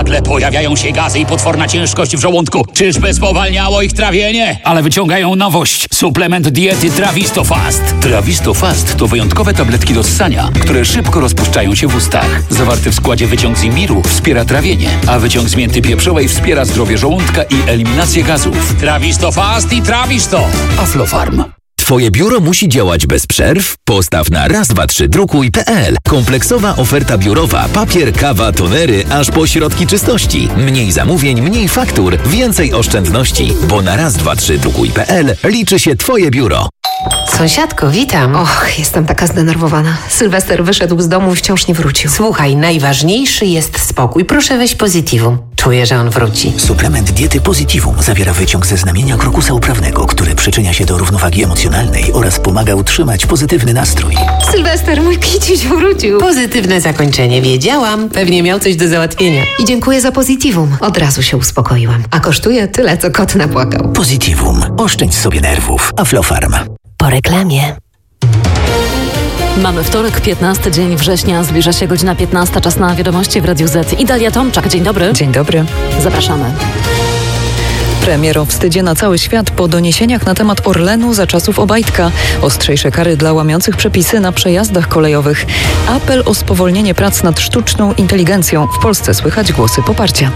nagle pojawiają się gazy i potworna ciężkość w żołądku. Czyżby spowalniało ich trawienie? Ale wyciągają nowość. Suplement diety Travistofast. Travistofast to wyjątkowe tabletki do ssania, które szybko rozpuszczają się w ustach. Zawarty w składzie wyciąg z imbiru wspiera trawienie, a wyciąg z mięty pieprzowej wspiera zdrowie żołądka i eliminację gazów. Travistofast i Travisto. Aflofarm. Twoje biuro musi działać bez przerw? Postaw na raz-dwa-trzy-drukuj.pl. Kompleksowa oferta biurowa. Papier, kawa, tonery, aż po środki czystości. Mniej zamówień, mniej faktur, więcej oszczędności. Bo na raz-dwa-trzy-drukuj.pl liczy się Twoje biuro. Sąsiadko, witam. Och, jestem taka zdenerwowana. Sylwester wyszedł z domu i wciąż nie wrócił. Słuchaj, najważniejszy jest spokój. Proszę weź Positivum. Czuję, że on wróci. Suplement diety Positivum zawiera wyciąg ze znamienia krokusa uprawnego, który przyczynia się do równowagi emocjonalnej oraz pomaga utrzymać pozytywny nastrój. Sylwester, mój kiciuś wrócił. Pozytywne zakończenie, wiedziałam. Pewnie miał coś do załatwienia. I dziękuję za Positivum. Od razu się uspokoiłam. A kosztuje tyle, co kot napłakał. Positivum. Oszczędź sobie nerwów. Aflofarm. Po reklamie. Mamy wtorek, 15 dzień września, zbliża się godzina 15, czas na wiadomości w Radiu Z. I Dalia Tomczak, dzień dobry. Dzień dobry. Zapraszamy. Premier o wstydzie na cały świat po doniesieniach na temat Orlenu za czasów Obajtka. Ostrzejsze kary dla łamiących przepisy na przejazdach kolejowych. Apel o spowolnienie prac nad sztuczną inteligencją. W Polsce słychać głosy poparcia.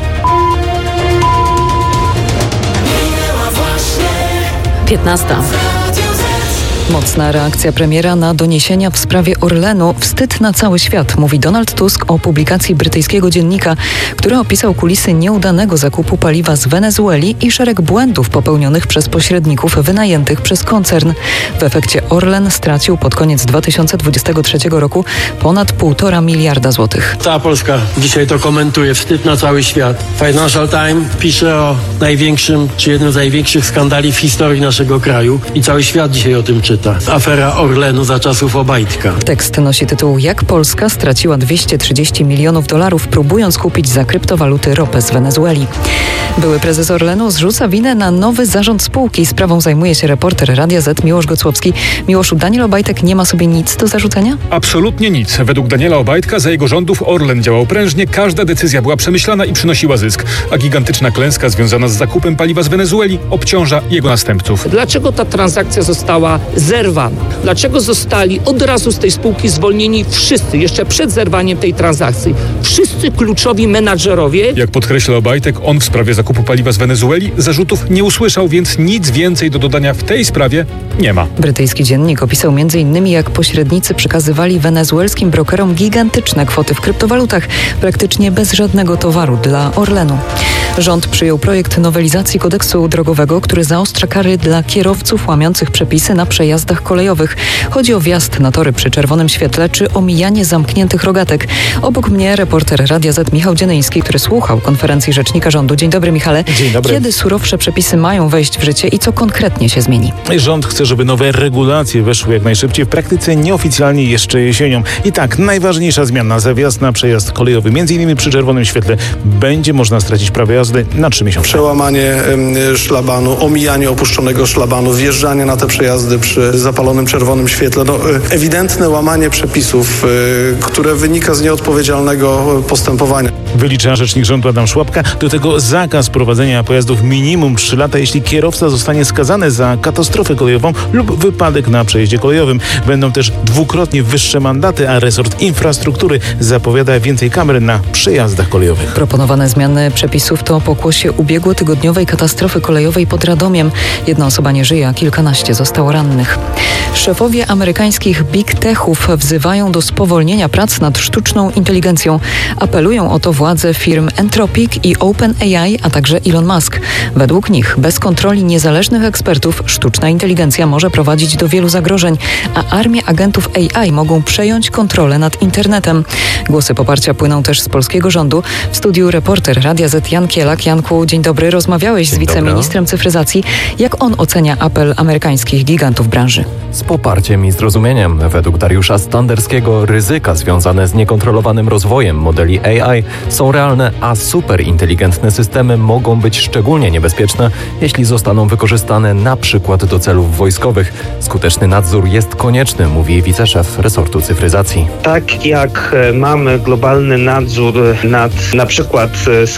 15. Mocna reakcja premiera na doniesienia w sprawie Orlenu. Wstyd na cały świat, mówi Donald Tusk o publikacji brytyjskiego dziennika, który opisał kulisy nieudanego zakupu paliwa z Wenezueli i szereg błędów popełnionych przez pośredników wynajętych przez koncern. W efekcie Orlen stracił pod koniec 2023 roku ponad 1,5 miliarda złotych. Cała Polska dzisiaj to komentuje. Wstyd na cały świat. Financial Times pisze o największym, czy jednym z największych skandali w historii naszego kraju i cały świat dzisiaj o tym czyta. Afera Orlenu za czasów Obajtka. Tekst nosi tytuł Jak Polska straciła $230 milionów, próbując kupić za kryptowaluty ropę z Wenezueli. Były prezes Orlenu zrzuca winę na nowy zarząd spółki. Sprawą zajmuje się reporter Radia Z Miłosz Gocłowski. Miłoszu, Daniel Obajtek nie ma sobie nic do zarzucenia? Absolutnie nic. Według Daniela Obajtka za jego rządów Orlen działał prężnie, każda decyzja była przemyślana i przynosiła zysk. A gigantyczna klęska związana z zakupem paliwa z Wenezueli obciąża jego następców. Dlaczego ta transakcja została zerwana? Dlaczego zostali od razu z tej spółki zwolnieni wszyscy, jeszcze przed zerwaniem tej transakcji? Wszyscy kluczowi menadżerowie. Jak podkreśla Obajtek, on w sprawie zakupu paliwa z Wenezueli zarzutów nie usłyszał, więc nic więcej do dodania w tej sprawie nie ma. Brytyjski dziennik opisał m.in. jak pośrednicy przekazywali wenezuelskim brokerom gigantyczne kwoty w kryptowalutach, praktycznie bez żadnego towaru dla Orlenu. Rząd przyjął projekt nowelizacji kodeksu drogowego, który zaostrza kary dla kierowców łamiących przepisy na przejazdach kolejowych. Chodzi o wjazd na tory przy czerwonym świetle czy omijanie zamkniętych rogatek. Obok mnie reporter Radia Z Michał Dzienejski, który słuchał konferencji rzecznika rządu. Dzień dobry, Michale. Dzień dobry. Kiedy surowsze przepisy mają wejść w życie i co konkretnie się zmieni? Rząd chce, żeby nowe regulacje weszły jak najszybciej, w praktyce nieoficjalnie jeszcze jesienią. I tak, najważniejsza zmiana, za wjazd na przejazd kolejowy, m.in. przy czerwonym świetle, będzie można stracić prawo jazdy na 3 miesiące. Przełamanie szlabanu, omijanie opuszczonego szlabanu, wjeżdżanie na te przejazdy przy zapalonym czerwonym świetle. Ewidentne łamanie przepisów, które wynika z nieodpowiedzialnego postępowania. Wylicza rzecznik rządu Adam Szłapka. Do tego zakaz prowadzenia pojazdów minimum 3 lata, jeśli kierowca zostanie skazany za katastrofę kolejową lub wypadek na przejeździe kolejowym. Będą też dwukrotnie wyższe mandaty, a resort infrastruktury zapowiada więcej kamer na przejazdach kolejowych. Proponowane zmiany przepisów to pokłosie ubiegłotygodniowej katastrofy kolejowej pod Radomiem. 1 osoba nie żyje, a kilkanaście zostało rannych. Szefowie amerykańskich big techów wzywają do spowolnienia prac nad sztuczną inteligencją. Apelują o to władze firm Anthropic i OpenAI, a także Elon Musk. Według nich bez kontroli niezależnych ekspertów sztuczna inteligencja może prowadzić do wielu zagrożeń, a armie agentów AI mogą przejąć kontrolę nad internetem. Głosy poparcia płyną też z polskiego rządu. W studiu reporter Radia Z Jan Kielak. Janku, dzień dobry. Rozmawiałeś z wiceministrem cyfryzacji. Jak on ocenia apel amerykańskich gigantów branży? Z poparciem i zrozumieniem. Według Dariusza Standerskiego ryzyka związane z niekontrolowanym rozwojem modeli AI są realne, a superinteligentne systemy mogą być szczególnie niebezpieczne, jeśli zostaną wykorzystane na przykład do celów wojskowych. Skuteczny nadzór jest konieczny, mówi wiceszef resortu cyfryzacji. Tak jak mamy globalny nadzór nad na przykład